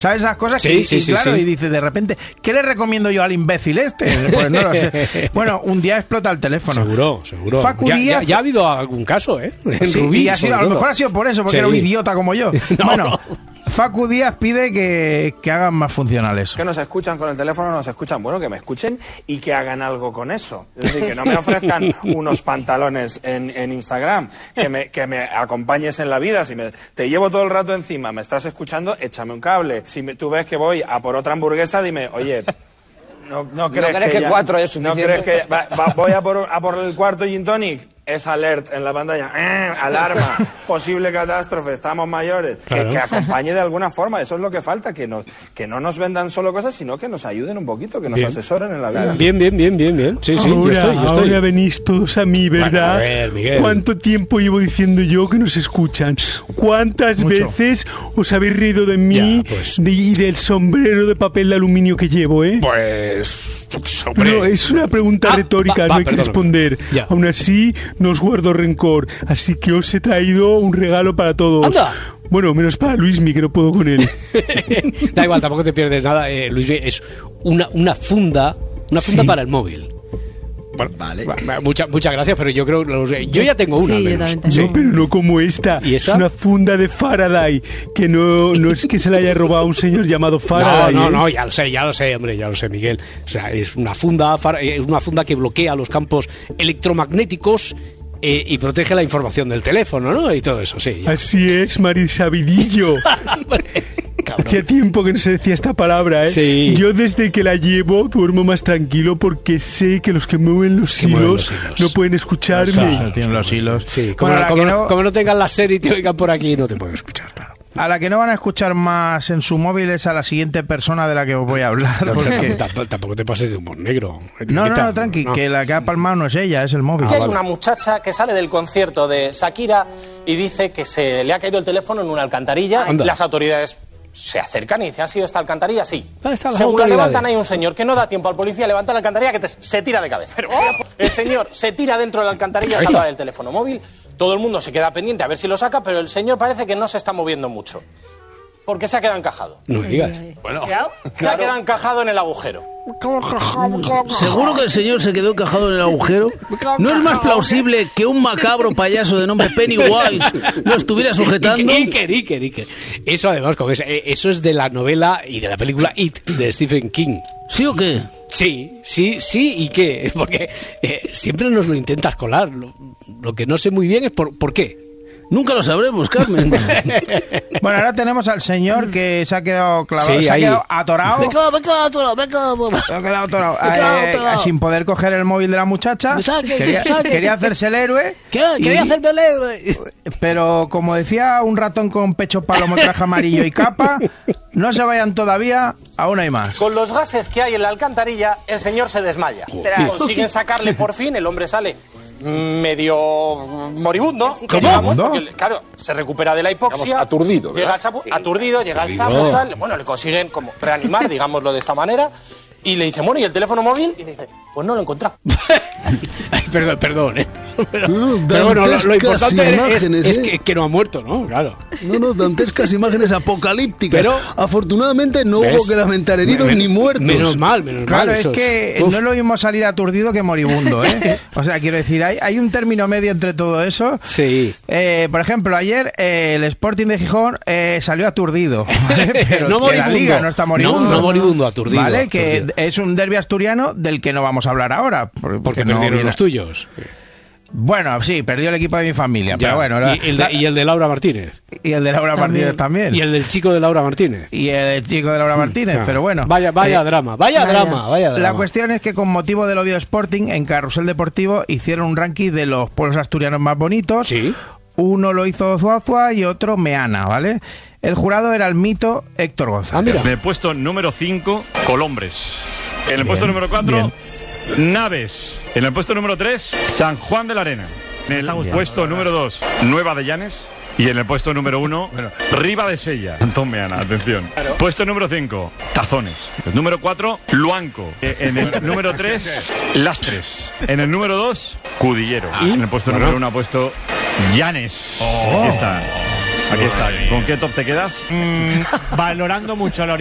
¿Sabes esas cosas? Sí, Claro, sí. y dice de repente, ¿qué le recomiendo yo al imbécil este? Pues no lo sé. Bueno, un día explota el teléfono. Seguro. Facu Ya Díaz... ha habido algún caso, ¿eh? En Sí, Rubí, y a lo mejor ha sido por eso, porque era un idiota como yo. Bueno, Facu Díaz pide que hagan más funcional eso. Que nos escuchan con el teléfono, nos escuchan. Bueno, que me escuchen y que hagan algo con eso. Es decir, que no me ofrezcan unos pantalones en Instagram, que me acompañes en la vida. Si te llevo todo el rato encima, me estás escuchando, échame un cable. Si tú ves que voy a por otra hamburguesa, dime, oye... ¿No crees que 4 es suficiente? ¿No crees que voy a por el cuarto gin tonic? Es alert en la pantalla. Alarma. Posible catástrofe. Estamos mayores. Claro. Que acompañe de alguna forma. Eso es lo que falta. Que no nos vendan solo cosas, sino que nos ayuden un poquito, que nos asesoren en la vida. Bien. Sí, yo estoy. Ahora venís todos a mí, ¿verdad? Bueno, a ver, Miguel. ¿Cuánto tiempo llevo diciendo yo que nos escuchan? ¿Cuántas veces os habéis reído de mí y del sombrero de papel de aluminio que llevo, Pues... hombre. No, es una pregunta retórica, no hay que responder. Ya. Aún así, no os guardo rencor. Así que os he traído un regalo para todos. ¡Anda! Bueno, menos para Luismi, que no puedo con él. Da igual, tampoco te pierdes nada. Luismi, es una funda para el móvil. Bueno, vale. Muchas gracias, pero yo creo que yo ya tengo una. Sí, No, pero no como esta. ¿Y esta? Es una funda de Faraday, que no es que se la haya robado un señor llamado Faraday. No, ya lo sé, hombre, ya lo sé, Miguel. O sea, es una funda que bloquea los campos electromagnéticos y protege la información del teléfono, ¿no? Y todo eso, sí. Ya. Así es, Marisabidillo. Hacía tiempo que no se decía esta palabra, ¿eh? Sí. Yo desde que la llevo duermo más tranquilo porque sé que los que mueven los hilos no pueden escucharme. Tienen los hilos. Sí, como no tengan la serie y te oigan por aquí, no te pueden escuchar, claro. A la que no van a escuchar más en su móvil es a la siguiente persona de la que os voy a hablar. Porque... Tampoco te pases de humor negro. No, tranqui, que la que ha palmado no es ella, es el móvil. Aquí hay una muchacha que sale del concierto de Shakira y dice que se le ha caído el teléfono en una alcantarilla. Anda. Las autoridades se acercan y dicen, ¿ha sido esta alcantarilla? Sí. Están las Según la autoridades. levantan, hay un señor que no da tiempo al policía a levantar la alcantarilla, que se tira de cabeza. El señor se tira dentro de la alcantarilla, salva del teléfono móvil. Todo el mundo se queda pendiente a ver si lo saca, pero el señor parece que no se está moviendo mucho. Porque se ha quedado encajado. No me digas. Bueno, se ha quedado encajado en el agujero. ¿Seguro que el señor se quedó encajado en el agujero? ¿No es más plausible que un macabro payaso de nombre Pennywise lo estuviera sujetando? Iker. Eso además, eso es de la novela y de la película It de Stephen King. ¿Sí o qué? Sí, ¿y qué? Porque siempre nos lo intentas colar. Lo que no sé muy bien es por qué. Nunca lo sabremos, Carmen. Bueno, ahora tenemos al señor que se ha quedado clavado, sí, se ha ahí. quedado atorado. Me he quedado atorado. Sin poder coger el móvil de la muchacha. Quería hacerse el héroe. Quería hacerme el héroe. Pero como decía un ratón con pecho palomo, traje amarillo y capa, no se vayan todavía, aún hay más. Con los gases que hay en la alcantarilla, el señor se desmaya. Consiguen sacarle por fin, el hombre sale medio moribundo. Digamos, porque, claro, se recupera de la hipoxia. Digamos, aturdido. Llega al sapo, llega al sapo, tal. Bueno, le consiguen como reanimar, digámoslo de esta manera. Y le dicen, bueno, ¿y el teléfono móvil? Y le dice, pues no lo he encontrado. Ay, perdón, Pero bueno, lo importante es que no ha muerto, ¿no? Claro. No, dantescas imágenes apocalípticas. Pero, afortunadamente no hubo que lamentar heridos ni muertos. Menos mal. Claro, es que no es lo mismo salir aturdido que moribundo, ¿eh? O sea, quiero decir, hay un término medio entre todo eso. Sí. Por ejemplo, ayer el Sporting de Gijón salió aturdido, ¿vale? Pero no moribundo. La Liga no está moribundo. No moribundo, aturdido. Vale, que es un derbi asturiano del que no vamos a hablar ahora. Porque perdieron los tuyos. Bueno, sí, perdió el equipo de mi familia, ya, pero bueno. Y el de Laura Martínez. Y el de Laura Martínez también. Y el del chico de Laura Martínez. Y el chico de Laura Martínez, pero bueno. Vaya drama. La cuestión es que con motivo del Oviedo Sporting, en Carrusel Deportivo hicieron un ranking de los pueblos asturianos más bonitos. Sí. Uno lo hizo Zuazua y otro Meana, ¿vale? El jurado era el mito Héctor González. En el puesto número 5, Colombres. En el puesto número 4, Naves. En el puesto número 3, San Juan de la Arena. En el puesto número 2, Nueva de Llanes. Y en el puesto número 1, Riva de Sella. Antón Meana, atención. Claro. Puesto número 5, Tazones. Número 4, Luanco. En el número 3, Lastres. En el número 2, Cudillero. En el puesto número 1 ha puesto Llanes. Ahí está. Aquí está. ¿Con qué top te quedas? Valorando mucho la